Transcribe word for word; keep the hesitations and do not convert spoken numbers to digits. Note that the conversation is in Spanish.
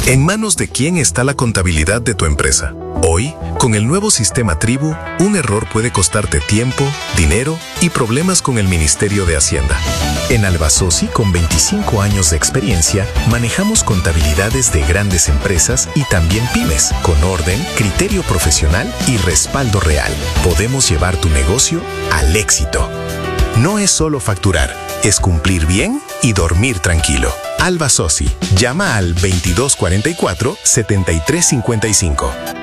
¿En manos de quién está la contabilidad de tu empresa? Hoy, con el nuevo sistema Tribu, un error puede costarte tiempo, dinero y problemas con el Ministerio de Hacienda. En Albasosi, con veinticinco años de experiencia, manejamos contabilidades de grandes empresas y también pymes, con orden, criterio profesional y respaldo real. Podemos llevar tu negocio al éxito. No es solo facturar, es cumplir bien y dormir tranquilo. Albasosi, llama al veintidós cuarenta y cuatro, setenta y tres cincuenta y cinco.